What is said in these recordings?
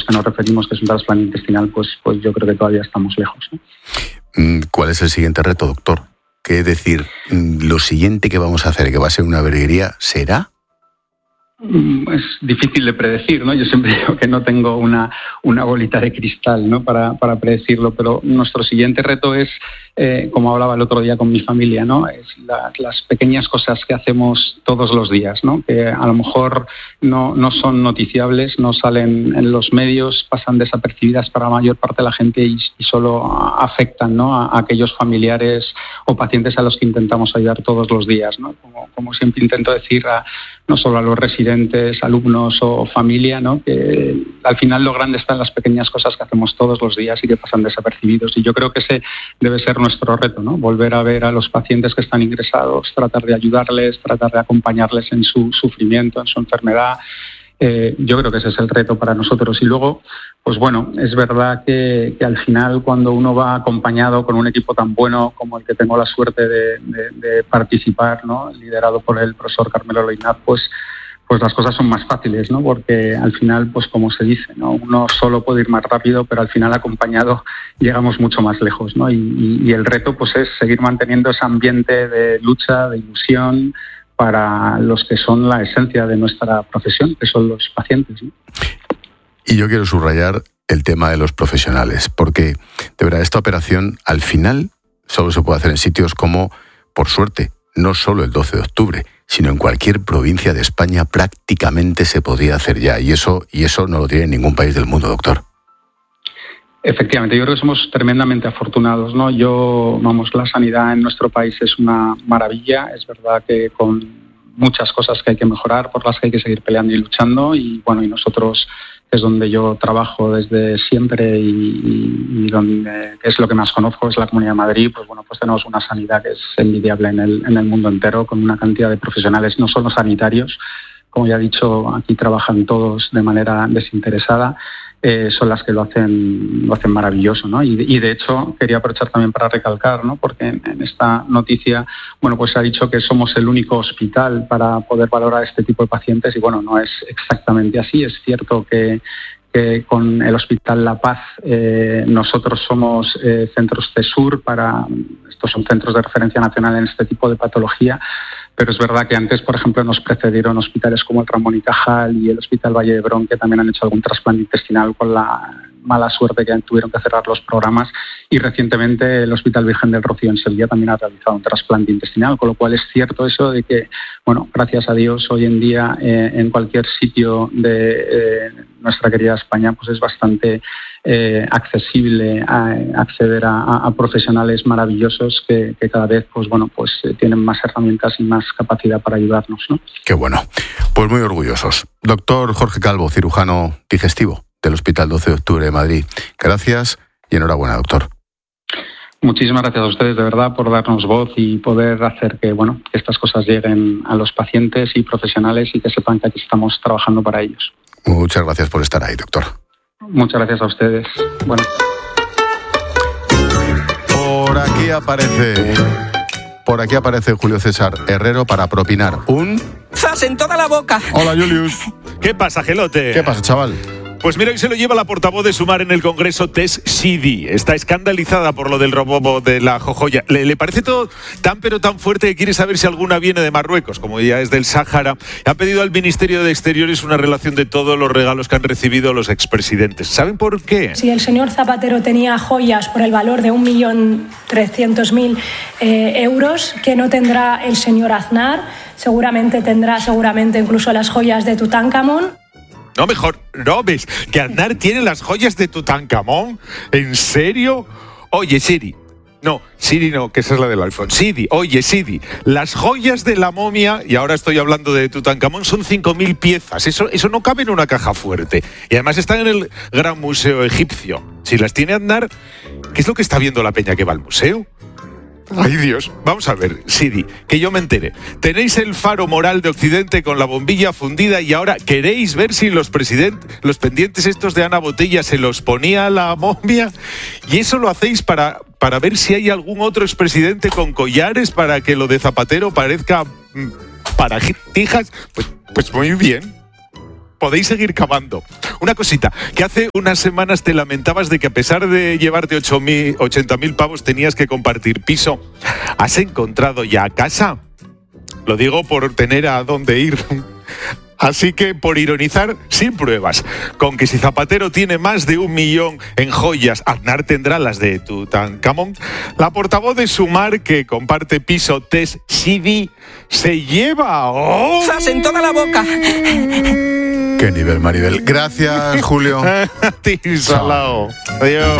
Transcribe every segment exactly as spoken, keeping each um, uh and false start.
los que nos referimos, que es un trasplante intestinal, pues, pues yo creo que todavía estamos lejos, ¿no? ¿Cuál es el siguiente reto, doctor? ¿Qué decir? ¿Lo siguiente que vamos a hacer, que va a ser una virguería, será? Es difícil de predecir, ¿no? Yo siempre digo que no tengo una, una bolita de cristal, ¿no? para, para predecirlo, pero nuestro siguiente reto es, eh, como hablaba el otro día con mi familia, ¿no? Es la, las pequeñas cosas que hacemos todos los días, ¿no? Que a lo mejor no, no son noticiables, no salen en los medios, pasan desapercibidas para la mayor parte de la gente y, y solo afectan, ¿no? a, a aquellos familiares o pacientes a los que intentamos ayudar todos los días, ¿no? Como, como siempre intento decir, a, no solo a los residentes, alumnos o familia, ¿no? Que al final lo grande está en las pequeñas cosas que hacemos todos los días y que pasan desapercibidos. Y yo creo que ese debe ser nuestro reto, ¿no? Volver a ver a los pacientes que están ingresados, tratar de ayudarles, tratar de acompañarles en su sufrimiento, en su enfermedad. Eh, yo creo que ese es el reto para nosotros. Y luego, pues bueno, es verdad que, que al final cuando uno va acompañado con un equipo tan bueno como el que tengo la suerte de, de, de participar, ¿no? Liderado por el profesor Carmelo Loinaz, pues pues las cosas son más fáciles, ¿no? Porque al final, pues como se dice, ¿no? Uno solo puede ir más rápido, pero al final acompañado llegamos mucho más lejos, ¿no? Y, y, y el reto, pues es seguir manteniendo ese ambiente de lucha, de ilusión para los que son la esencia de nuestra profesión, que son los pacientes, ¿no? Y yo quiero subrayar el tema de los profesionales, porque de verdad esta operación al final solo se puede hacer en sitios como, por suerte, no solo el doce de octubre, sino en cualquier provincia de España prácticamente se podría hacer ya, y eso, y eso no lo tiene ningún país del mundo, doctor. Efectivamente, yo creo que somos tremendamente afortunados, ¿no? Yo, vamos, la sanidad en nuestro país es una maravilla, es verdad que con muchas cosas que hay que mejorar, por las que hay que seguir peleando y luchando, y bueno, y nosotros, que es donde yo trabajo desde siempre y, y, y donde es lo que más conozco, es la Comunidad de Madrid, pues bueno, pues tenemos una sanidad que es envidiable en el, en el mundo entero, con una cantidad de profesionales, no solo sanitarios, como ya he dicho, aquí trabajan todos de manera desinteresada, eh, son las que lo hacen lo hacen maravilloso, ¿no? Y, y de hecho quería aprovechar también para recalcar, ¿no? Porque en, en esta noticia, bueno, pues se ha dicho que somos el único hospital para poder valorar este tipo de pacientes y bueno, no es exactamente así. Es cierto que que con el Hospital La Paz eh, nosotros somos eh, centros CESUR para, estos son centros de referencia nacional en este tipo de patología, pero es verdad que antes, por ejemplo, nos precedieron hospitales como el Ramón y Cajal y el Hospital Valle d'Hebron, que también han hecho algún trasplante intestinal con la mala suerte que tuvieron que cerrar los programas, y recientemente el Hospital Virgen del Rocío en Sevilla también ha realizado un trasplante intestinal, con lo cual es cierto eso de que, bueno, gracias a Dios, hoy en día eh, en cualquier sitio de eh, nuestra querida España, pues es bastante eh, accesible a acceder a, a profesionales maravillosos que, que cada vez, pues bueno, pues eh, tienen más herramientas y más capacidad para ayudarnos, ¿no? Qué bueno. Pues muy orgullosos. Doctor Jorge Calvo, cirujano digestivo del Hospital doce de octubre de Madrid. Gracias y enhorabuena, doctor. Muchísimas gracias a ustedes, de verdad, por darnos voz y poder hacer que, bueno, que estas cosas lleguen a los pacientes y profesionales y que sepan que aquí estamos trabajando para ellos. Muchas gracias por estar ahí, doctor. Muchas gracias a ustedes. Bueno. Por aquí aparece... Por aquí aparece Julio César Herrero para propinar un... ¡Zas en toda la boca! Hola, Julius. ¿Qué pasa, Gelote? ¿Qué pasa, chaval? Pues mira que se lo lleva la portavoz de Sumar en el Congreso, Tess Sidi. Está escandalizada por lo del robo de la jojoya. Le, le parece todo tan pero tan fuerte que quiere saber si alguna viene de Marruecos, como ella es del Sáhara. Ha pedido al Ministerio de Exteriores una relación de todos los regalos que han recibido los expresidentes. ¿Saben por qué? Si el señor Zapatero tenía joyas por el valor de un millón trescientos mil euros, ¿qué no tendrá el señor Aznar? Seguramente tendrá seguramente incluso las joyas de Tutankamón. No, mejor, no ves que Aznar tiene las joyas de Tutankamón. ¿En serio? Oye, Siri. No, Siri no, que esa es la del iPhone. Sidi, oye, Sidi, las joyas de la momia, y ahora estoy hablando de Tutankamón, son cinco mil piezas. Eso, eso no cabe en una caja fuerte. Y además están en el Gran Museo Egipcio. Si las tiene Aznar, ¿qué es lo que está viendo la peña que va al museo? Ay, Dios. Vamos a ver, Sidi, que yo me entere. Tenéis el faro moral de Occidente con la bombilla fundida y ahora queréis ver si los presidentes, los pendientes estos de Ana Botella se los ponía a la momia. Y eso lo hacéis para, para ver si hay algún otro expresidente con collares para que lo de Zapatero parezca mmm, para tijas. Pues, pues muy bien. podéis seguir cavando. Una cosita, que hace unas semanas te lamentabas de que a pesar de llevarte ochenta mil pavos tenías que compartir piso. ¿Has encontrado ya casa? Lo digo por tener a dónde ir. Así que, por ironizar, sin pruebas. Con que si Zapatero tiene más de un millón en joyas, Aznar tendrá las de Tutankamón. La portavoz de Sumar, que comparte piso Tess Sidi, se lleva... ¡Oh! ¡Zas en toda la boca! Qué nivel, Maribel. Gracias, Julio. A ti, salao. Adiós.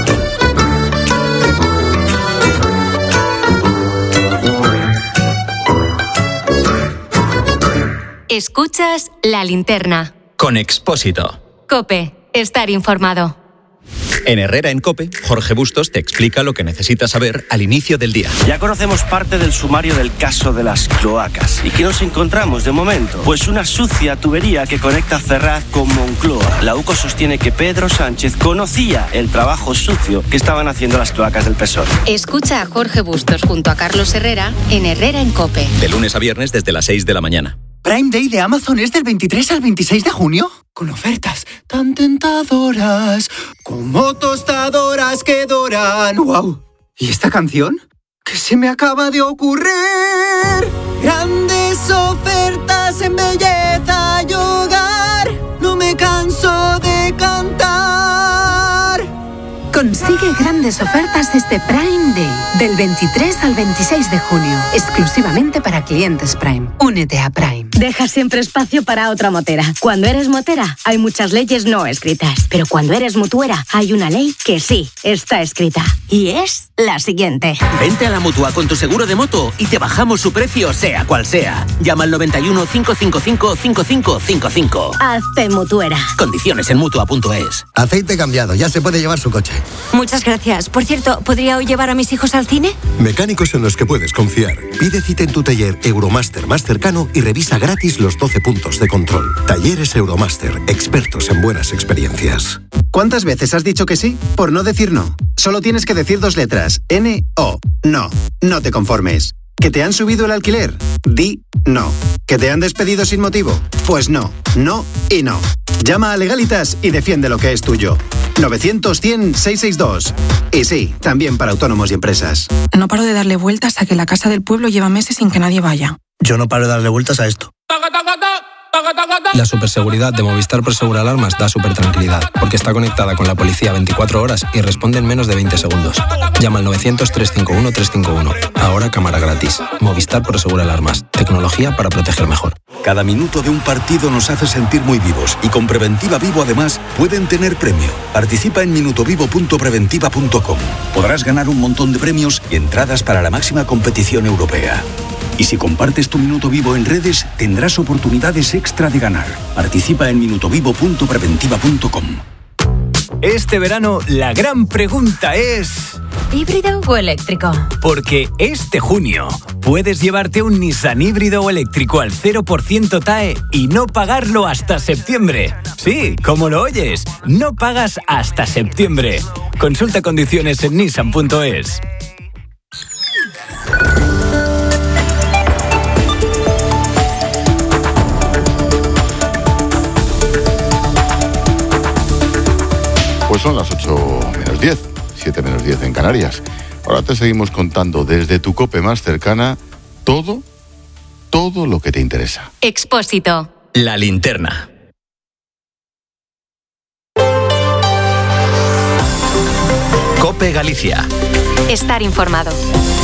Escuchas La Linterna. Con Expósito. COPE. Estar informado. En Herrera en COPE, Jorge Bustos te explica lo que necesitas saber al inicio del día. Ya conocemos parte del sumario del caso de las cloacas. ¿Y qué nos encontramos de momento? Pues una sucia tubería que conecta Ferraz con Moncloa. La UCO sostiene que Pedro Sánchez conocía el trabajo sucio que estaban haciendo las cloacas del P S O E. Escucha a Jorge Bustos junto a Carlos Herrera en Herrera en COPE. De lunes a viernes desde las seis de la mañana. Prime Day de Amazon es del veintitrés al veintiséis de junio, con ofertas tan tentadoras como tostadoras que doran. ¡Wow! ¿Y esta canción? ¿Qué se me acaba de ocurrir? Grandes ofertas en belleza y hogar. No me canso de cantar. Consigue grandes ofertas este Prime Day, del veintitrés al veintiséis de junio, exclusivamente para clientes Prime. Únete a Prime. Deja siempre espacio para otra motera. Cuando eres motera, hay muchas leyes no escritas, pero cuando eres mutuera, hay una ley que sí está escrita. Y es la siguiente. Vente a la Mutua con tu seguro de moto y te bajamos su precio sea cual sea. Llama al noventa y uno, cinco cinco cinco, cinco cinco cinco cinco. Hazte mutuera. Condiciones en mutua punto es. Aceite cambiado, ya se puede llevar su coche. Muchas gracias. Por cierto, ¿podría hoy llevar a mis hijos al cine? Mecánicos en los que puedes confiar. Pide cita en tu taller Euromaster más cercano y revisa gratis los doce puntos de control. Talleres Euromaster, expertos en buenas experiencias. ¿Cuántas veces has dicho que sí por no decir no? Solo tienes que decir dos letras. N O. No. No te conformes. ¿Que te han subido el alquiler? Di no. ¿Que te han despedido sin motivo? Pues no. No y no. Llama a Legalitas y defiende lo que es tuyo. novecientos, cien, seiscientos sesenta y dos. Y sí, también para autónomos y empresas. No paro de darle vueltas a que la casa del pueblo lleva meses sin que nadie vaya. Yo no paro de darle vueltas a esto. La superseguridad de Movistar Prosegur Alarmas da súper tranquilidad, porque está conectada con la policía veinticuatro horas y responde en menos de veinte segundos. Llama al novecientos, trescientos cincuenta y uno, trescientos cincuenta y uno. Ahora cámara gratis. Movistar Prosegur Alarmas. Tecnología para proteger mejor. Cada minuto de un partido nos hace sentir muy vivos y con Preventiva Vivo además pueden tener premio. Participa en minutovivo punto preventiva punto com. Podrás ganar un montón de premios y entradas para la máxima competición europea. Y si compartes tu minuto vivo en redes, tendrás oportunidades extra de ganar. Participa en minutovivo punto preventiva punto com. Este verano, la gran pregunta es... ¿híbrido o eléctrico? Porque este junio puedes llevarte un Nissan híbrido o eléctrico al cero por ciento T A E y no pagarlo hasta septiembre. Sí, como lo oyes, no pagas hasta septiembre. Consulta condiciones en nissan punto es. Pues son las ocho menos diez, siete menos diez en Canarias. Ahora te seguimos contando desde tu COPE más cercana todo, todo lo que te interesa. Expósito. La Linterna. COPE Galicia. Estar informado.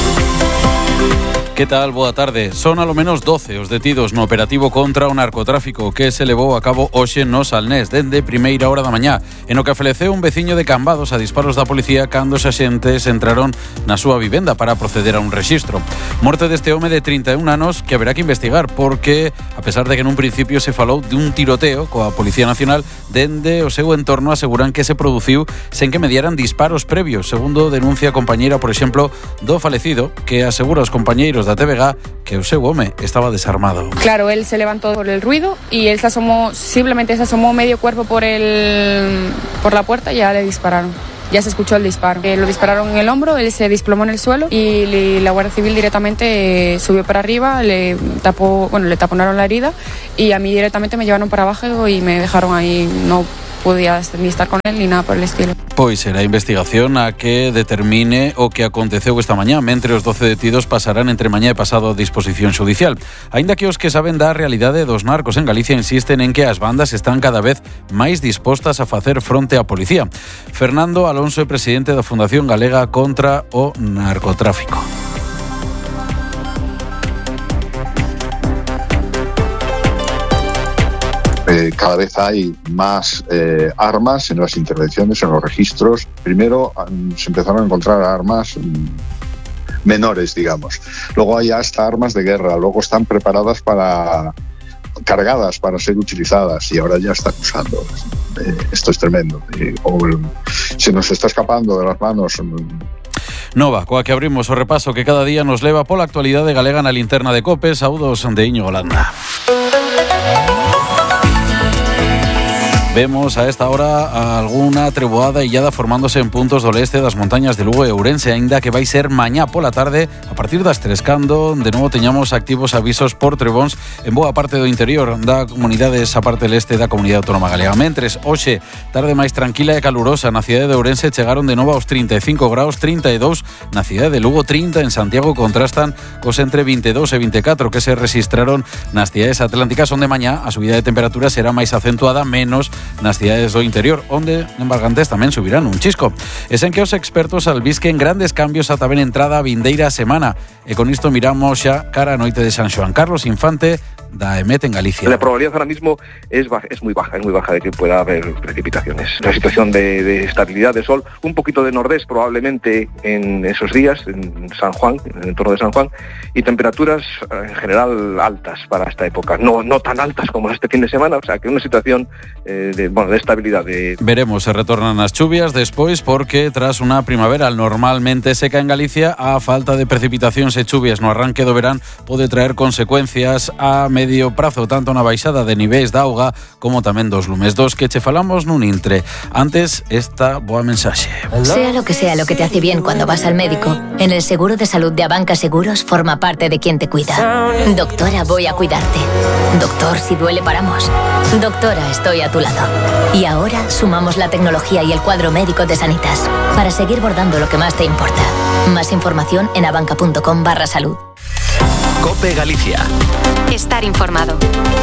Que tal? Boa tarde. Son alo menos doce os detidos no operativo contra o narcotráfico que se levou a cabo hoxe no Salnés dende primeira hora da mañá, en o que faleceu un veciño de Cambados a disparos da policía cando os axentes entraron na súa vivenda para proceder a un rexistro. Morte deste home de trinta e un anos que haberá que investigar porque, a pesar de que nun principio se falou de un tiroteo coa Policía Nacional, dende o seu entorno aseguran que se produciu sen que mediaran disparos previos, segundo denuncia a compañeira, por exemplo, do falecido, que asegura aos compañeiros da T V G que o seu home estaba desarmado. Claro, él se levantó por el ruido y él se asomó, simplemente se asomó medio cuerpo por el por la puerta y ya le dispararon. ya se escuchó el disparo. Eh, lo dispararon en el hombro, él se desplomó en el suelo y le, la Guardia Civil directamente eh, subió para arriba, le tapó, bueno, le taponaron la herida y a mí directamente me llevaron para abajo y me dejaron ahí. No podía ni estar con él ni nada por el estilo. Pois será a investigación a que determine o que aconteceu esta mañá, mentre os doce detidos pasarán entre mañá e pasado a disposición xudicial. Aínda que os que saben da realidade dos narcos en Galicia insisten en que as bandas están cada vez máis dispostas a facer fronte á policía. Fernando Alonso é presidente da Fundación Galega contra o Narcotráfico. Eh, cada vez hay más eh, armas en las intervenciones, en los registros. Primero um, se empezaron a encontrar armas um, menores, digamos. Luego hay hasta armas de guerra. Luego están preparadas para, cargadas para ser utilizadas y ahora ya están usando. Eh, esto es tremendo. Eh, o, se nos está escapando de las manos. Um, Nova, coa que abrimos o repaso que cada día nos leva pola actualidade galega na linterna de COPE. Saúdos de Íñigo Landa. Vemos a esta hora alguna treboada illada formándose en puntos do leste das montañas de Lugo e Ourense, aínda que vai ser mañá pola tarde a partir das tres, cando de novo teñamos activos avisos por trebóns en boa parte do interior da comunidade, esa parte leste da comunidade autónoma galega. Mentres, hoxe, tarde máis tranquila e calurosa na cidade de Ourense, chegaron de novo aos trinta e cinco graus, trinta e dous na cidade de Lugo, trinta en Santiago, contrastan cos entre vinte e dous e vinte e catro que se registraron nas cidades atlánticas, onde mañá a subida de temperatura será máis acentuada, menos nas cidades do interior, onde en Bargantes tamén subirán un chisco. E sen que os expertos albisquen grandes cambios ata ben entrada a vindeira semana. E con isto miramos xa cara a noite de San Xoán. Carlos Infante, da EMET en Galicia. La probabilidad ahora mismo es, baja, es muy baja, es muy baja de que pueda haber precipitaciones. Una situación de, de estabilidad de sol, un poquito de nordés probablemente en esos días, en San Juan, en el entorno de San Juan, y temperaturas en general altas para esta época. No, no tan altas como este fin de semana, o sea que una situación eh, de, bueno, de estabilidad. De... Veremos se retornan as chuvias despois, porque tras unha primavera normalmente seca en Galicia, a falta de precipitacións e chuvias no arranque do verán pode traer consecuencias a medio prazo, tanto na baixada de niveis da auga como tamén dos lumes, dos que che falamos nun intre. Antes, esta boa mensaxe. Sea lo que sea lo que te hace bien cuando vas al médico, en el seguro de salud de Abanca Seguros forma parte de quien te cuida. Doctora, voy a cuidarte. Doctor, si duele paramos. Doctora, estoy a tu lado. Y ahora sumamos la tecnología y el cuadro médico de Sanitas para seguir bordando lo que más te importa. Más información en abanca.com barra salud. COPE Galicia. Estar informado.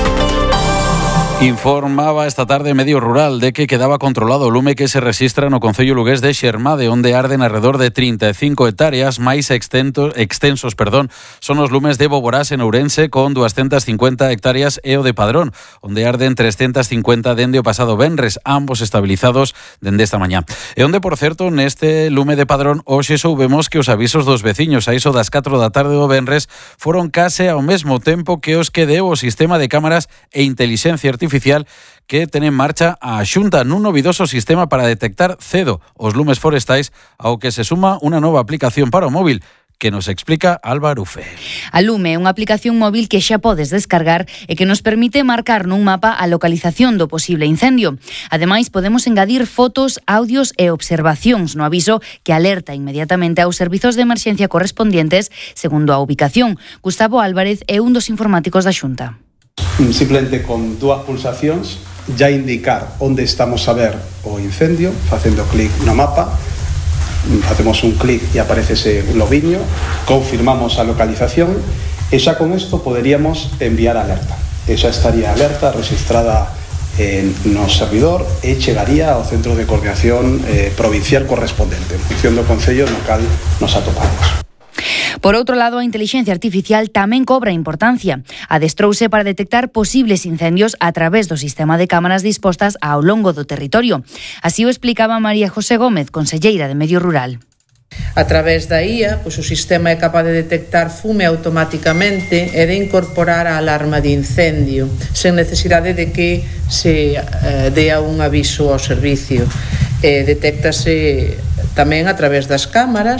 Informaba esta tarde Medio Rural de que quedaba controlado o lume que se rexistra no concello lugués de Xermade, onde arden alrededor de trinta e cinco hectáreas. Máis extensos, extensos perdón, son os lumes de Boborás en Ourense, con doscientas cincuenta hectáreas, e o de Padrón, onde arden trescientas cincuenta dende o pasado venres, ambos estabilizados dende esta mañá. E onde, por certo, neste lume de Padrón, hoxe soubemos que os avisos dos veciños a iso das catro da tarde do venres foron case ao mesmo tempo que os que deu o sistema de cámaras e inteligencia artificial artificial que ten en marcha a Xunta nun novidoso sistema para detectar cedo os lumes forestais, ao que se suma unha nova aplicación para o móvil que nos explica Alba Arufe. A Lume é unha aplicación móvil que xa podes descargar e que nos permite marcar nun mapa a localización do posible incendio. Ademais, podemos engadir fotos, audios e observacións no aviso que alerta inmediatamente aos servizos de emerxencia correspondientes segundo a ubicación. Gustavo Álvarez é un dos informáticos da Xunta. Simplemente con dúas pulsacións ya indicar onde estamos a ver o incendio, facendo clic no mapa, facemos un clic e aparece ese lobiño, confirmamos a localización e xa con isto poderíamos enviar alerta. E xa estaría alerta registrada en no servidor e chegaría ao centro de coordinación eh, provincial correspondente, en función do concello no cal nos atopamos. Por outro lado, a intelixencia artificial tamén cobra importancia. Adestrouse para detectar posibles incendios a través do sistema de cámaras dispostas ao longo do territorio. Así o explicaba María José Gómez, conselleira de Medio Rural. A través da I A, pois o sistema é capaz de detectar fume automáticamente e de incorporar a alarma de incendio, sen necesidade de que se eh, dea un aviso ao servicio. Eh, detéctase tamén a través das cámaras.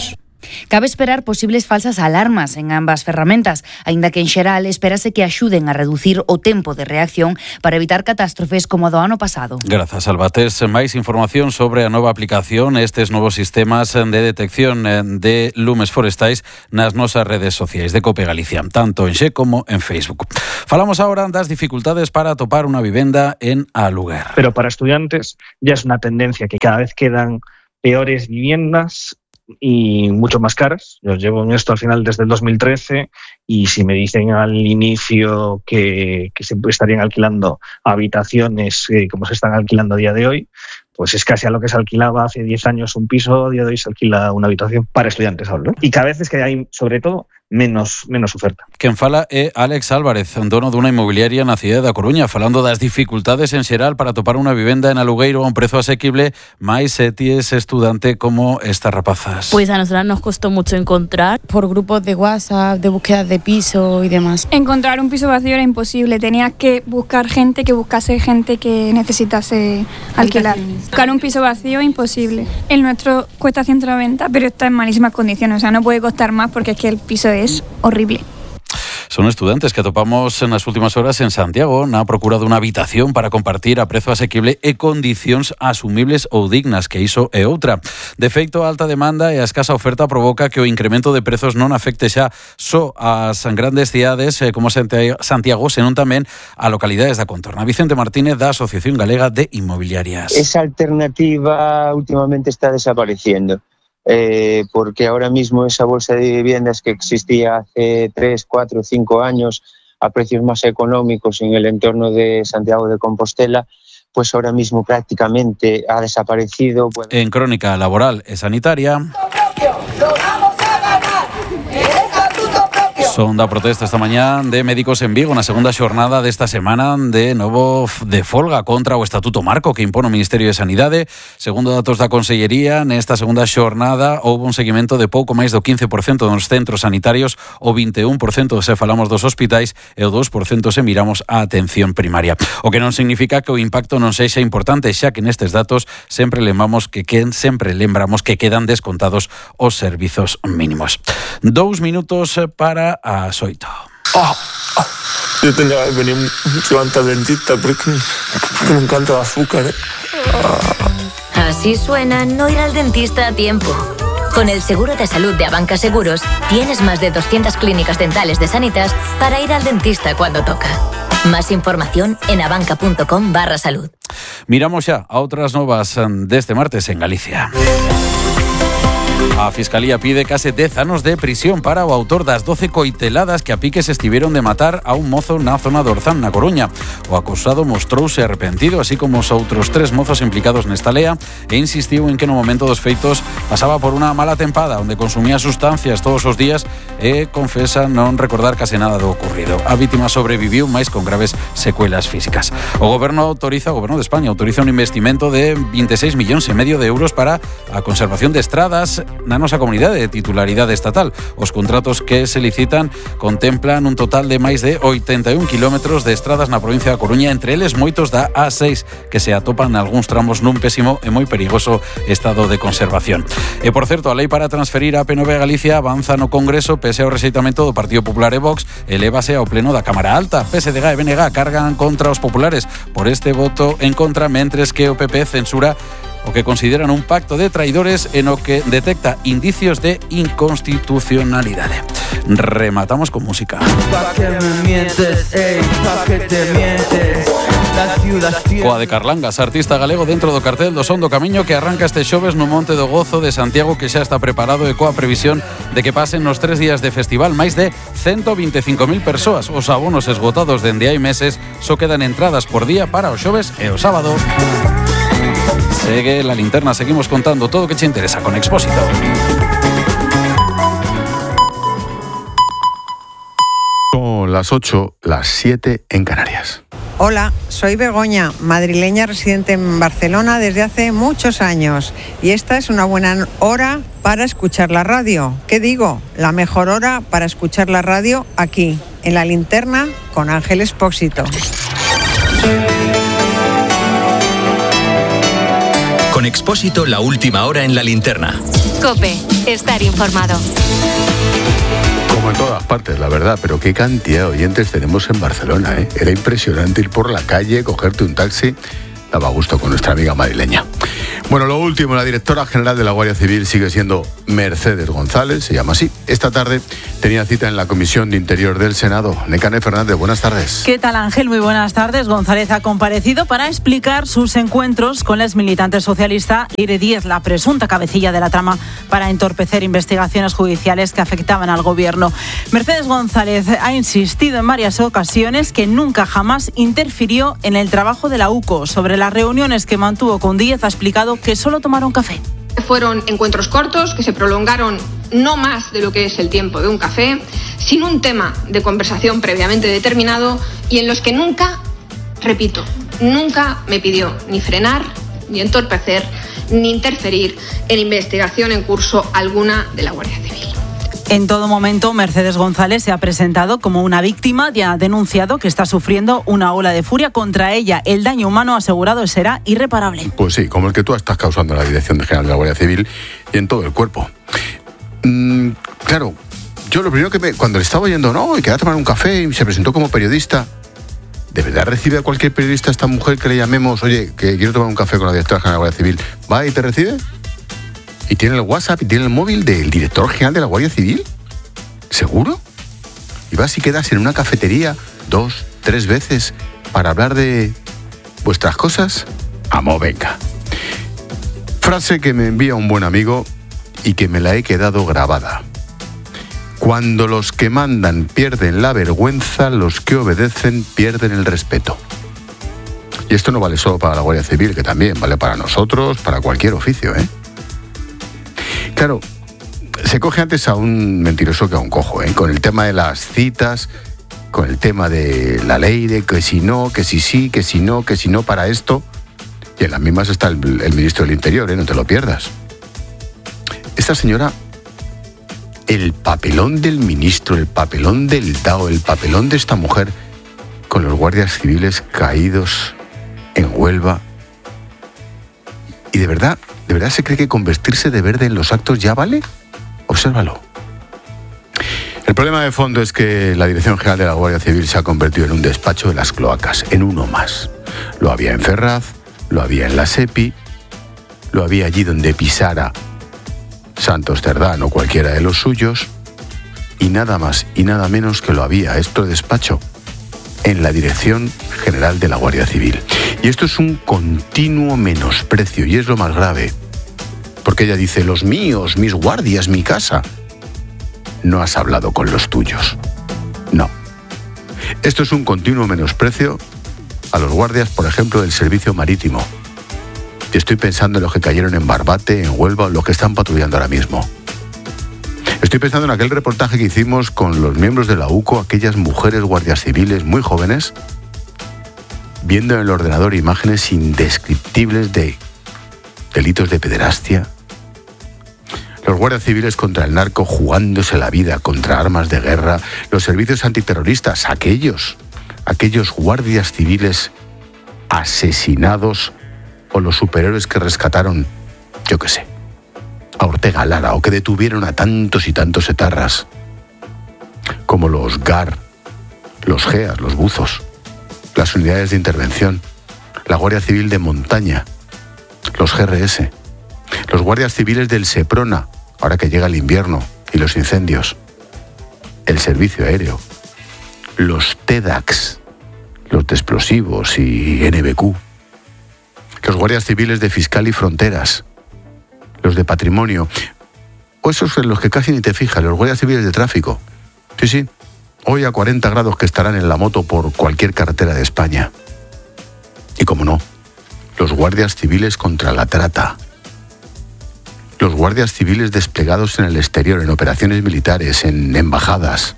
Cabe esperar posibles falsas alarmas en ambas ferramentas, aínda que en xeral espérase que axuden a reducir o tempo de reacción para evitar catástrofes como a do ano pasado. Grazas, Albatés. Máis información sobre a nova aplicación, estes novos sistemas de detección de lumes forestais nas nosas redes sociais de COPE Galicia, tanto en Xe como en Facebook. Falamos ahora das dificultades para atopar unha vivenda en aluguer. Pero para estudiantes ya es una tendencia que cada vez quedan peores viviendas y mucho más caras. Yo llevo en esto al final desde el dos mil trece y si me dicen al inicio que, que se estarían alquilando habitaciones eh, como se están alquilando a día de hoy, pues es casi a lo que se alquilaba hace diez años un piso, a día de hoy se alquila una habitación para estudiantes ahora, ¿no? Y cada vez es que hay, sobre todo, menos menos oferta. Quen fala é Alex Álvarez, dono dunha inmobiliaria na cidade da Coruña, falando das dificultades en xeral para atopar unha vivenda en alugueiro a un prezo asequible, máis se ti es estudante como estas rapazas. Pues a nosotras nos costó mucho encontrar por grupos de WhatsApp, de búsquedas de piso y demás. Encontrar un piso vacío era imposible, tenías que buscar gente que buscase gente que necesitase alquilar. Buscar un piso vacío imposible. El nuestro cuesta ciento noventa, pero está en malísimas condiciones, o sea, no puede costar más porque es que el piso es horrible. Son estudantes que atopamos nas últimas horas en Santiago na procura dunha habitación para compartir a prezo asequible e condicións asumibles ou dignas, que iso é outra. De feito, a alta demanda e a escasa oferta provoca que o incremento de prezos non afecte xa só as grandes cidades como Santiago, senón tamén a localidades da contorna. Vicente Martínez, da Asociación Galega de Inmobiliarias. Esa alternativa últimamente está desapareciendo. Eh, porque ahora mismo esa bolsa de viviendas que existía hace tres, cuatro, cinco años a precios más económicos en el entorno de Santiago de Compostela, pues ahora mismo prácticamente ha desaparecido. En Crónica Laboral e Sanitaria. Son da protesta esta mañá de médicos en Vigo na segunda xornada desta semana de novo de folga contra o Estatuto Marco que impón o Ministerio de Sanidade. Segundo datos da Consellería, nesta segunda xornada houve un seguimento de pouco máis do quince por cento nos centros sanitarios, o vinte e un por cento se falamos dos hospitais e o dous por cento se miramos a atención primaria. O que non significa que o impacto non sexa importante, xa que nestes datos sempre lembramos que quen sempre lembramos que quedan descontados os servizos mínimos. Dous minutos para as oito. Oh, oh. Yo tenía que venir mucho antes al dentista porque, porque me encanta el azúcar, ¿eh? Oh. Así suena no ir al dentista a tiempo. Con el seguro de salud de Abanca Seguros tienes más de doscientas clínicas dentales de Sanitas para ir al dentista cuando toca. Más información en abanca.com barra salud. Miramos xa a outras novas deste martes en Galicia. A Fiscalía pide case dez anos de prisión para o autor das doce coiteladas que a piques estiveron de matar a un mozo na zona de Orzán, na Coruña. O acusado mostrouse arrepentido, así como os outros tres mozos implicados nesta lea, e insistiu en que no momento dos feitos pasaba por unha mala tempada onde consumía sustancias todos os días e confesa non recordar case nada do ocurrido. A vítima sobreviviu, máis con graves secuelas físicas. O goberno autoriza, o goberno de España autoriza un investimento de veintiséis millóns e medio de euros para a conservación de estradas na nosa comunidade de titularidade estatal. Os contratos que se licitan contemplan un total de máis de oitenta e un kilómetros de estradas na provincia da Coruña, entre eles moitos da A seis, que se atopan nalgúns tramos nun pésimo e moi perigoso estado de conservación. E, por certo, a lei para transferir a P nove a Galicia avanza no Congreso pese ao rexeitamento do Partido Popular e Vox, elévase ao pleno da Cámara Alta. P S D G e B N G cargan contra os populares por este voto en contra, mentres que o P P censura o que consideran un pacto de traidores en o que detecta indicios de inconstitucionalidade. Rematamos con música. Coa de Carlangas, artista galego dentro do cartel do Son do Camiño, que arranca este xoves no Monte do Gozo de Santiago, que xa está preparado e coa previsión de que pasen nos tres días de festival máis de ciento vinte e cinco mil persoas. Os abonos esgotados dende hai meses só quedan entradas por día para o xoves e o sábado. Segue la linterna, seguimos contando todo o que te interesa con Expósito. Son las ocho, las siete en Canarias. Hola, soy Begoña, madrileña residente en Barcelona desde hace muchos años y esta es una buena hora para escuchar la radio. ¿Qué digo? La mejor hora para escuchar la radio aquí, en la linterna con Ángel Expósito. Con Expósito, la última hora en la linterna. COPE. Estar informado. Como en todas partes, la verdad, pero qué cantidad de oyentes tenemos en Barcelona, ¿eh? Era impresionante ir por la calle, cogerte un taxi. Daba gusto con nuestra amiga madrileña. Bueno, lo último, la directora general de la Guardia Civil sigue siendo Mercedes González, se llama así. Esta tarde tenía cita en la Comisión de Interior del Senado. Nekane Fernández, buenas tardes. ¿Qué tal, Ángel? Muy buenas tardes. González ha comparecido para explicar sus encuentros con la exmilitante socialista Ire Díez, la presunta cabecilla de la trama para entorpecer investigaciones judiciales que afectaban al gobierno. Mercedes González ha insistido en varias ocasiones que nunca jamás interfirió en el trabajo de la U C O. Sobre las reuniones que mantuvo con Díez, ha explicado que solo tomaron café. Fueron encuentros cortos que se prolongaron no más de lo que es el tiempo de un café, sin un tema de conversación previamente determinado y en los que nunca, repito, nunca me pidió ni frenar, ni entorpecer, ni interferir en investigación en curso alguna de la Guardia Civil. En todo momento, Mercedes González se ha presentado como una víctima y ha denunciado que está sufriendo una ola de furia contra ella. El daño humano asegurado será irreparable. Pues sí, como el que tú estás causando en la Dirección General de la Guardia Civil y en todo el cuerpo. Mm, claro, yo lo primero que me... Cuando le estaba oyendo, no, y quería tomar un café y se presentó como periodista. ¿De verdad recibe a cualquier periodista esta mujer que le llamemos, oye, que quiero tomar un café con la Directora General de la Guardia Civil? ¿Va y te recibe? ¿Y tiene el WhatsApp y tiene el móvil del director general de la Guardia Civil? ¿Seguro? ¿Y vas y quedas en una cafetería dos, tres veces para hablar de vuestras cosas? ¡Amo, venga! Frase que me envía un buen amigo y que me la he quedado grabada. Cuando los que mandan pierden la vergüenza, los que obedecen pierden el respeto. Y esto no vale solo para la Guardia Civil, que también vale para nosotros, para cualquier oficio, ¿eh? Claro, se coge antes a un mentiroso que a un cojo, ¿eh? Con el tema de las citas, con el tema de la ley, de que si no, que si sí, que si no, que si no para esto. Y en las mismas está el, el ministro del Interior, ¿eh? No te lo pierdas. Esta señora, el papelón del ministro, el papelón del D A O, el papelón de esta mujer con los guardias civiles caídos en Huelva. Y de verdad... ¿De verdad se cree que con vestirse de verde en los actos ya vale? Obsérvalo. El problema de fondo es que la Dirección General de la Guardia Civil se ha convertido en un despacho de las cloacas, en uno más. Lo había en Ferraz, lo había en la SEPI, lo había allí donde pisara Santos Cerdán o cualquiera de los suyos, y nada más y nada menos que lo había, esto despacho, en la Dirección General de la Guardia Civil. Y esto es un continuo menosprecio, y es lo más grave, porque ella dice, los míos, mis guardias, mi casa. No has hablado con los tuyos. No. Esto es un continuo menosprecio a los guardias, por ejemplo, del servicio marítimo. Y estoy pensando en los que cayeron en Barbate, en Huelva, o los que están patrullando ahora mismo. Estoy pensando en aquel reportaje que hicimos con los miembros de la U C O, aquellas mujeres guardias civiles muy jóvenes, viendo en el ordenador imágenes indescriptibles de delitos de pederastia. Los guardias civiles contra el narco jugándose la vida contra armas de guerra. Los servicios antiterroristas, aquellos, aquellos guardias civiles asesinados o los superhéroes que rescataron, yo qué sé, a Ortega Lara o que detuvieron a tantos y tantos etarras, como los G A R, los G E A S, los buzos, las unidades de intervención, la Guardia Civil de Montaña, los G R S, los guardias civiles del Seprona, ahora que llega el invierno y los incendios, el servicio aéreo, los TEDAX, los de explosivos y N B Q, los guardias civiles de Fiscal y Fronteras, los de Patrimonio, o esos en los que casi ni te fijas, los guardias civiles de tráfico. Sí, sí, hoy a cuarenta grados que estarán en la moto por cualquier carretera de España. Y como no, los guardias civiles contra la trata, los guardias civiles desplegados en el exterior, en operaciones militares, en embajadas.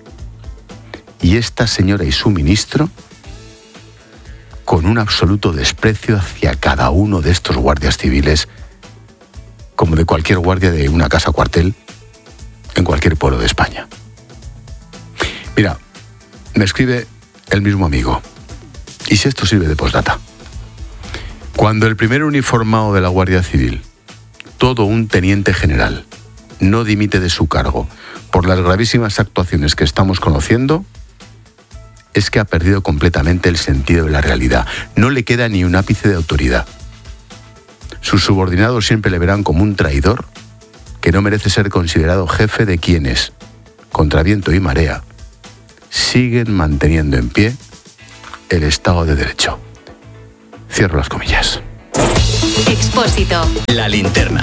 Y esta señora y su ministro, con un absoluto desprecio hacia cada uno de estos guardias civiles, como de cualquier guardia de una casa cuartel en cualquier pueblo de España. Mira, me escribe el mismo amigo, y si esto sirve de postdata. Cuando el primer uniformado de la Guardia Civil todo un teniente general no dimite de su cargo por las gravísimas actuaciones que estamos conociendo, es que ha perdido completamente el sentido de la realidad. No le queda ni un ápice de autoridad. Sus subordinados siempre le verán como un traidor que no merece ser considerado jefe de quienes, contra viento y marea, siguen manteniendo en pie el Estado de Derecho. Cierro las comillas. Expósito. La linterna.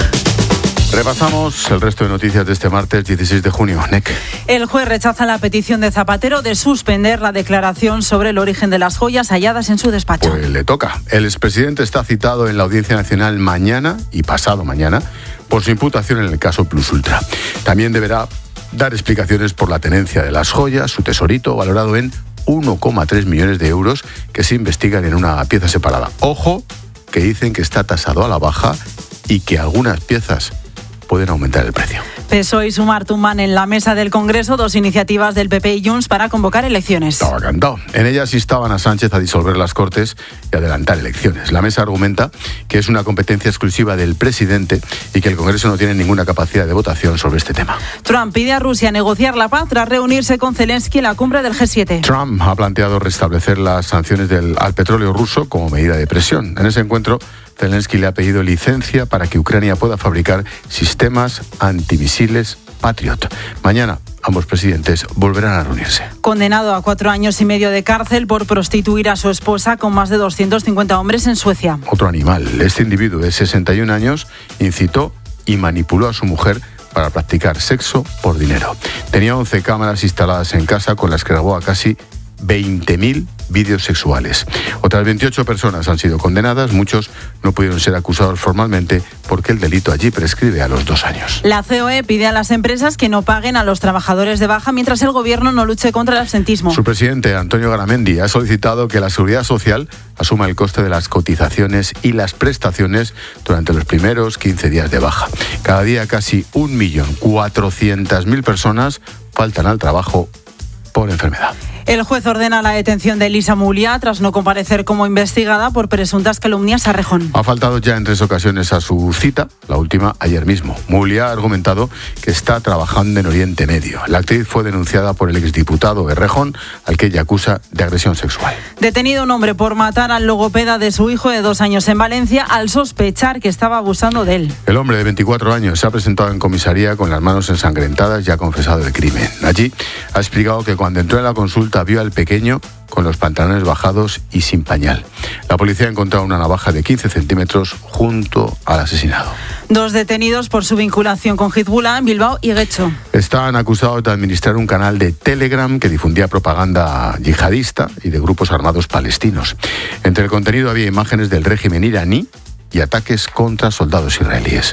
Repasamos el resto de noticias de este martes dieciséis de junio. N E C. El juez rechaza la petición de Zapatero de suspender la declaración sobre el origen de las joyas halladas en su despacho. Pues le toca. El expresidente está citado en la Audiencia Nacional mañana y pasado mañana por su imputación en el caso Plus Ultra. También deberá dar explicaciones por la tenencia de las joyas, su tesorito, valorado en uno coma tres millones de euros, que se investigan en una pieza separada. Ojo, que dicen que está tasado a la baja y que algunas piezas pueden aumentar el precio. P S O E y Sumar tumban en la mesa del Congreso dos iniciativas del P P y Junts para convocar elecciones. Estaba cantado. En ellas instaban a Sánchez a disolver las Cortes y adelantar elecciones. La mesa argumenta que es una competencia exclusiva del presidente y que el Congreso no tiene ninguna capacidad de votación sobre este tema. Trump pide a Rusia negociar la paz tras reunirse con Zelensky en la cumbre del G siete. Trump ha planteado restablecer las sanciones del, al petróleo ruso como medida de presión. En ese encuentro, Zelensky le ha pedido licencia para que Ucrania pueda fabricar sistemas antimisiles Patriot. Mañana ambos presidentes volverán a reunirse. Condenado a cuatro años y medio de cárcel por prostituir a su esposa con más de doscientos cincuenta hombres en Suecia. Otro animal. Este individuo de sesenta y un años incitó y manipuló a su mujer para practicar sexo por dinero. Tenía once cámaras instaladas en casa con las que grabó a casi veinte mil vídeos sexuales. Otras veintiocho personas han sido condenadas, muchos no pudieron ser acusados formalmente porque el delito allí prescribe a los dos años. La C O E pide a las empresas que no paguen a los trabajadores de baja mientras el gobierno no luche contra el absentismo. Su presidente, Antonio Garamendi, ha solicitado que la Seguridad Social asuma el coste de las cotizaciones y las prestaciones durante los primeros quince días de baja. Cada día casi un millón cuatrocientas mil personas faltan al trabajo por enfermedad. El juez ordena la detención de Elisa Mulia tras no comparecer como investigada por presuntas calumnias a Rejón. Ha faltado ya en tres ocasiones a su cita, la última ayer mismo. Mulia ha argumentado que está trabajando en Oriente Medio. La actriz fue denunciada por el exdiputado de Rejón, al que ella acusa de agresión sexual. Detenido un hombre por matar al logopeda de su hijo de dos años en Valencia al sospechar que estaba abusando de él. El hombre de veinticuatro años se ha presentado en comisaría con las manos ensangrentadas y ha confesado el crimen. Allí ha explicado que cuando entró en la consulta vio al pequeño con los pantalones bajados y sin pañal. La policía ha encontrado una navaja de quince centímetros junto al asesinado. Dos detenidos por su vinculación con Hezbollah en Bilbao y Guecho. Están acusados de administrar un canal de Telegram que difundía propaganda yihadista y de grupos armados palestinos. Entre el contenido había imágenes del régimen iraní y ataques contra soldados israelíes.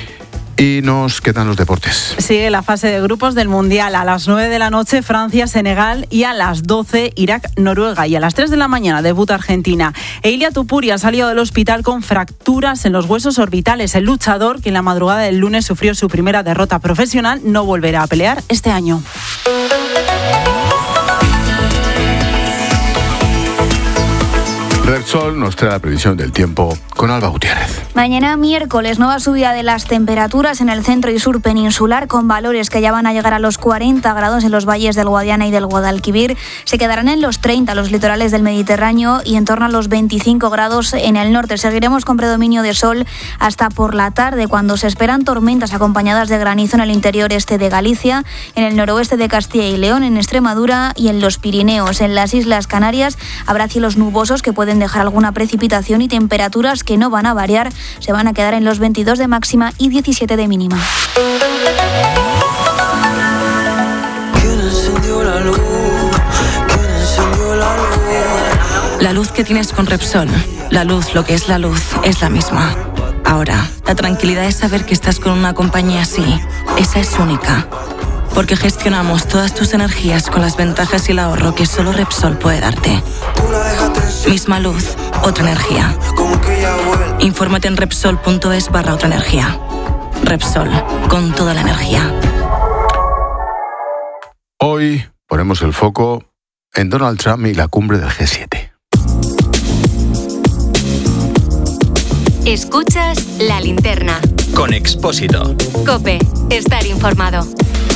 Y nos quedan los deportes. Sigue la fase de grupos del Mundial. A las nueve de la noche, Francia, Senegal, y a las doce, Irak, Noruega. Y a las tres de la mañana debuta Argentina. Eilia Tupuri ha salido del hospital con fracturas en los huesos orbitales. El luchador, que en la madrugada del lunes sufrió su primera derrota profesional, no volverá a pelear este año. Repsol nos trae la previsión del tiempo con Alba Gutiérrez. Mañana miércoles, nueva subida de las temperaturas en el centro y sur peninsular, con valores que ya van a llegar a los cuarenta grados en los valles del Guadiana y del Guadalquivir. Se quedarán en los treinta los litorales del Mediterráneo y en torno a los veinticinco grados en el norte. Seguiremos con predominio de sol hasta por la tarde, cuando se esperan tormentas acompañadas de granizo en el interior este de Galicia, en el noroeste de Castilla y León, en Extremadura y en los Pirineos. En las Islas Canarias habrá cielos nubosos que pueden dejar alguna precipitación y temperaturas que no van a variar, se van a quedar en los veintidós de máxima y diecisiete de mínima. ¿Quién encendió la luz? ¿Quién encendió la luz? La luz que tienes con Repsol, la luz, lo que es la luz, es la misma. Ahora, la tranquilidad es saber que estás con una compañía así. Esa es única. Porque gestionamos todas tus energías con las ventajas y el ahorro que solo Repsol puede darte. Misma luz, otra energía. Infórmate en Repsol.es barra otra energía. Repsol, con toda la energía. Hoy ponemos el foco en Donald Trump y la cumbre del G siete. Escuchas La Linterna. con Expósito. COPE. Estar informado.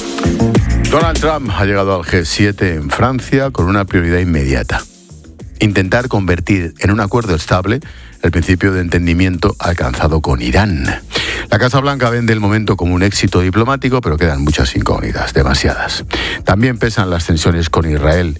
Donald Trump ha llegado al G siete en Francia con una prioridad inmediata: intentar convertir en un acuerdo estable el principio de entendimiento alcanzado con Irán. La Casa Blanca vende el momento como un éxito diplomático, pero quedan muchas incógnitas, demasiadas. También pesan las tensiones con Israel,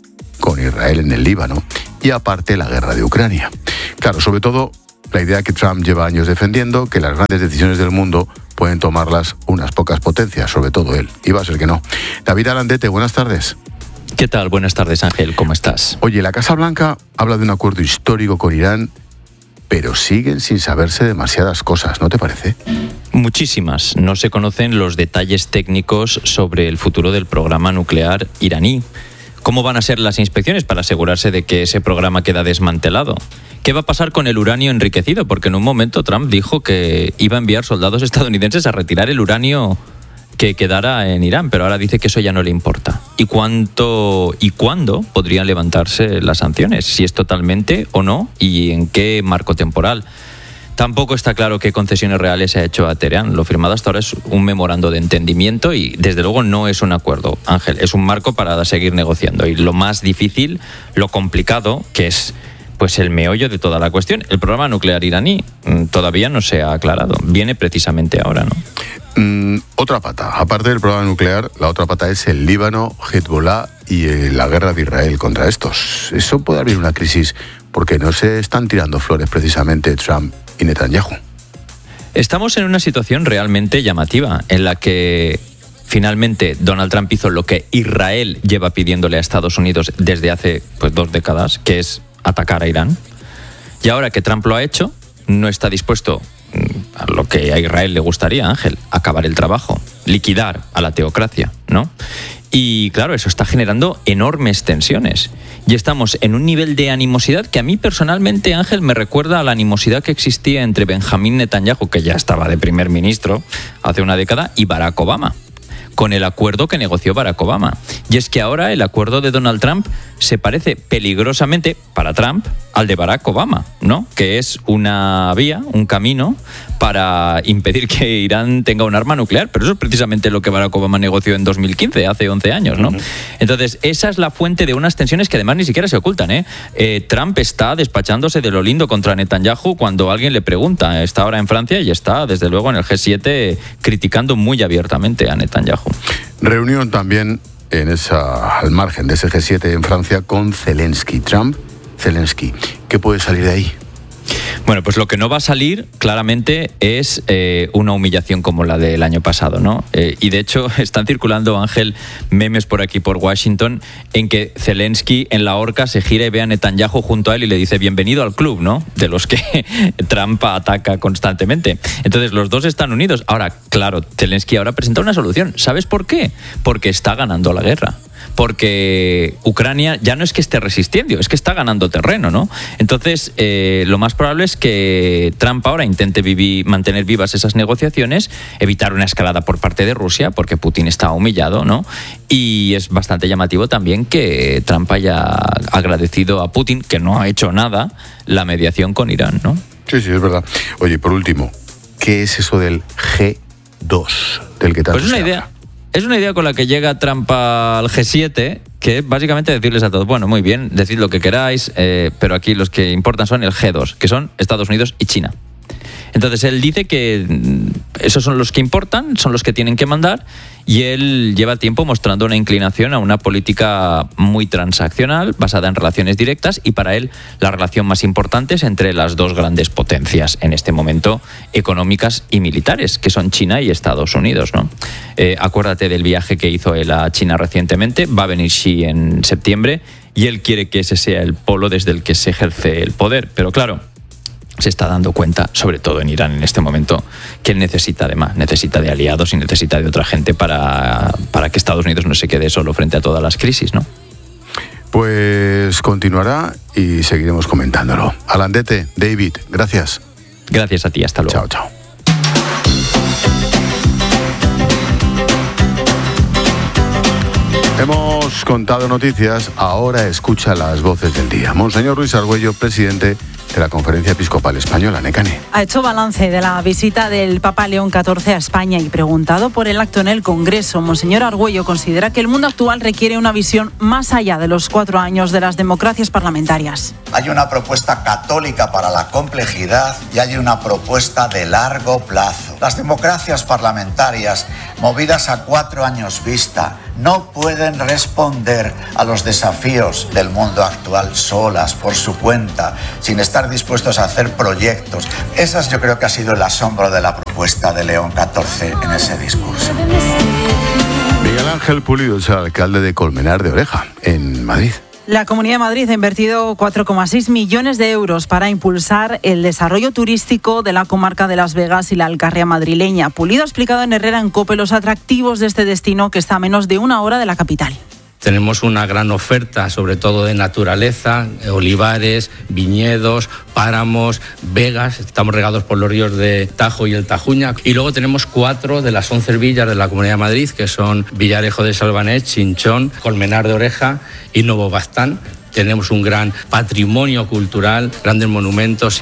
con Israel en el Líbano y aparte la guerra de Ucrania. Claro, sobre todo la idea que Trump lleva años defendiendo, que las grandes decisiones del mundo pueden tomarlas unas pocas potencias, sobre todo él. Y va a ser que no. David Alandete, buenas tardes. ¿Qué tal? Buenas tardes, Ángel. ¿Cómo estás? Oye, la Casa Blanca habla de un acuerdo histórico con Irán, pero siguen sin saberse demasiadas cosas, ¿no te parece? Muchísimas. No se conocen los detalles técnicos sobre el futuro del programa nuclear iraní. ¿Cómo van a ser las inspecciones para asegurarse de que ese programa queda desmantelado? ¿Qué va a pasar con el uranio enriquecido? Porque en un momento Trump dijo que iba a enviar soldados estadounidenses a retirar el uranio que quedara en Irán, pero ahora dice que eso ya no le importa. ¿Y cuánto y cuándo podrían levantarse las sanciones? Si es totalmente o no, y en qué marco temporal. Tampoco está claro qué concesiones reales se ha hecho a Teherán. Lo firmado hasta ahora es un memorando de entendimiento y desde luego no es un acuerdo, Ángel, es un marco para seguir negociando. Y lo más difícil, lo complicado, que es pues el meollo de toda la cuestión, el programa nuclear iraní, todavía no se ha aclarado. Viene precisamente ahora, ¿no? Mm, otra pata. Aparte del programa nuclear, la otra pata es el Líbano, Hezbollah y eh, la guerra de Israel contra estos. Eso puede abrir una crisis porque no se están tirando flores precisamente Trump y Netanyahu. Estamos en una situación realmente llamativa en la que finalmente Donald Trump hizo lo que Israel lleva pidiéndole a Estados Unidos desde hace pues, dos décadas, que es atacar a Irán. Y ahora que Trump lo ha hecho, no está dispuesto a lo que a Israel le gustaría, Ángel, acabar el trabajo, liquidar a la teocracia, ¿no? Y claro, eso está generando enormes tensiones. Y estamos en un nivel de animosidad que a mí personalmente, Ángel, me recuerda a la animosidad que existía entre Benjamín Netanyahu, que ya estaba de primer ministro hace una década, y Barack Obama, con el acuerdo que negoció Barack Obama. Y es que ahora el acuerdo de Donald Trump se parece peligrosamente, para Trump, al de Barack Obama, ¿no? Que es una vía, un camino para impedir que Irán tenga un arma nuclear. Pero eso es precisamente lo que Barack Obama negoció en dos mil quince, hace once años, ¿no? Uh-huh. Entonces, esa es la fuente de unas tensiones que además ni siquiera se ocultan, ¿eh? Eh, Trump está despachándose de lo lindo contra Netanyahu cuando alguien le pregunta. Está ahora en Francia y está, desde luego, en el G siete criticando muy abiertamente a Netanyahu. Reunión también en esa, al margen de ese G siete en Francia con Zelensky. Trump, Zelensky. ¿Qué puede salir de ahí? Bueno, pues lo que no va a salir claramente es eh, una humillación como la del año pasado, ¿no? Eh, y de hecho están circulando, Ángel, memes por aquí, por Washington, en que Zelensky en la horca se gira y ve a Netanyahu junto a él y le dice bienvenido al club, ¿no? De los que Trump ataca constantemente. Entonces los dos están unidos. Ahora, claro, Zelensky ahora presenta una solución. ¿Sabes por qué? Porque está ganando la guerra. Porque Ucrania ya no es que esté resistiendo, es que está ganando terreno, ¿no? Entonces, eh, lo más probable es que Trump ahora intente vivir, mantener vivas esas negociaciones, evitar una escalada por parte de Rusia, porque Putin está humillado, ¿no? Y es bastante llamativo también que Trump haya agradecido a Putin, que no ha hecho nada, la mediación con Irán, ¿no? Sí, sí, es verdad. Oye, por último, ¿qué es eso del G dos, del que tanto Pues una idea. Es una idea con la que llega Trump al G siete, que es básicamente decirles a todos, bueno, muy bien, decid lo que queráis, eh, pero aquí los que importan son el G dos, que son Estados Unidos y China. Entonces él dice que esos son los que importan, son los que tienen que mandar, y él lleva tiempo mostrando una inclinación a una política muy transaccional, basada en relaciones directas, y para él la relación más importante es entre las dos grandes potencias en este momento, económicas y militares, que son China y Estados Unidos, ¿no? Eh, acuérdate del viaje que hizo él a China recientemente, va a venir Xi en septiembre, y él quiere que ese sea el polo desde el que se ejerce el poder, pero claro, se está dando cuenta, sobre todo en Irán en este momento, que él necesita de más, necesita de aliados y necesita de otra gente para, para que Estados Unidos no se quede solo frente a todas las crisis, ¿no? Pues continuará y seguiremos comentándolo. Alandete, David, gracias. Gracias a ti, hasta luego. Chao, chao. Hemos contado noticias, ahora escucha las voces del día. Monseñor Luis Argüello, presidente de la Conferencia Episcopal Española, Nekane. Ha hecho balance de la visita del Papa León catorce a España y preguntado por el acto en el Congreso, Monseñor Argüello considera que el mundo actual requiere una visión más allá de los cuatro años de las democracias parlamentarias. Hay una propuesta católica para la complejidad y hay una propuesta de largo plazo. Las democracias parlamentarias, movidas a cuatro años vista, no pueden responder a los desafíos del mundo actual solas, por su cuenta, sin estar dispuestos a hacer proyectos. Esas yo creo que ha sido el asombro de la propuesta de León catorce en ese discurso. Miguel Ángel Pulido es el alcalde de Colmenar de Oreja, en Madrid. La Comunidad de Madrid ha invertido cuatro coma seis millones de euros para impulsar el desarrollo turístico de la comarca de Las Vegas y la Alcarria madrileña. Pulido ha explicado en Herrera en COPE los atractivos de este destino que está a menos de una hora de la capital. Tenemos una gran oferta, sobre todo de naturaleza, olivares, viñedos, páramos, vegas. Estamos regados por los ríos de Tajo y el Tajuña. Y luego tenemos cuatro de las once villas de la Comunidad de Madrid, que son Villarejo de Salvanet, Chinchón, Colmenar de Oreja y Novo Bastán. Tenemos un gran patrimonio cultural, grandes monumentos.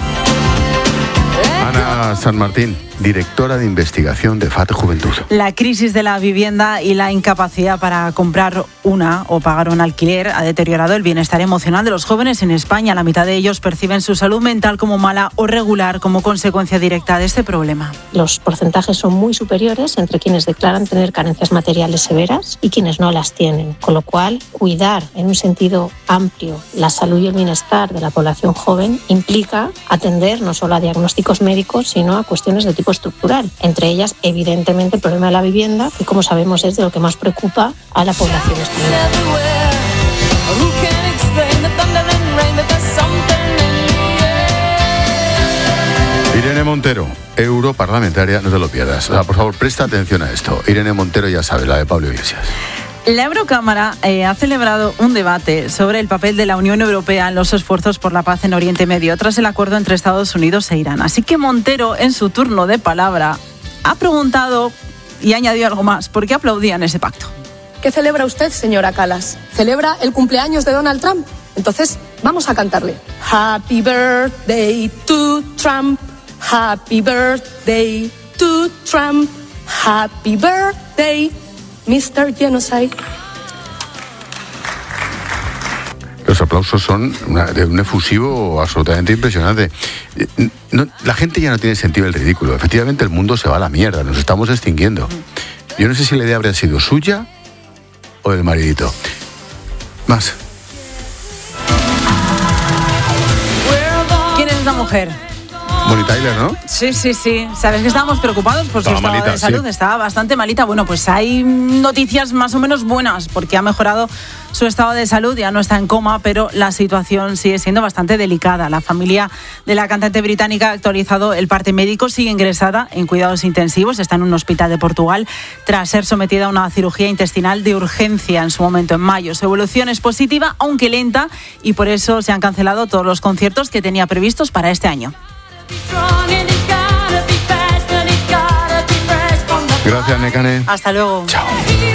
Ana San Martín, directora de investigación de F A T Juventud. La crisis de la vivienda y la incapacidad para comprar una o pagar un alquiler ha deteriorado el bienestar emocional de los jóvenes en España. La mitad de ellos perciben su salud mental como mala o regular como consecuencia directa de este problema. Los porcentajes son muy superiores entre quienes declaran tener carencias materiales severas y quienes no las tienen, con lo cual cuidar en un sentido amplio la salud y el bienestar de la población joven implica atender no solo a diagnósticos médicos, sino a cuestiones de tipo estructural, entre ellas evidentemente el problema de la vivienda, que como sabemos es de lo que más preocupa a la población española. Irene Montero, europarlamentaria, no te lo pierdas. O sea, por favor, presta atención a esto. Irene Montero, ya sabes, la de Pablo Iglesias. La Eurocámara eh, ha celebrado un debate sobre el papel de la Unión Europea en los esfuerzos por la paz en Oriente Medio tras el acuerdo entre Estados Unidos e Irán. Así que Montero, en su turno de palabra, ha preguntado y ha añadido algo más. ¿Por qué aplaudían ese pacto? ¿Qué celebra usted, señora Kallas? ¿Celebra el cumpleaños de Donald Trump? Entonces, vamos a cantarle. Happy birthday to Trump. Happy birthday to Trump. Happy birthday, mister Genocide. Los aplausos son una, de un efusivo absolutamente impresionante. No, la gente ya no tiene sentido del ridículo. Efectivamente, el mundo se va a la mierda, nos estamos extinguiendo. Yo no sé si la idea habría sido suya o del maridito. Más. ¿Quién es la mujer? Bonnie Tyler, ¿no? Sí, sí, sí. Sabes que estábamos preocupados por su Estaba estado malita, de salud. sí. Estaba bastante malita. Bueno, pues hay noticias más o menos buenas porque ha mejorado su estado de salud. Ya no está en coma, pero la situación sigue siendo bastante delicada. La familia de la cantante británica ha actualizado el parte médico. Sigue ingresada en cuidados intensivos. Está en un hospital de Portugal tras ser sometida a una cirugía intestinal de urgencia en su momento en mayo. Su evolución es positiva, aunque lenta, y por eso se han cancelado todos los conciertos que tenía previstos para este año. Gracias, Nekane. Hasta luego. Chao.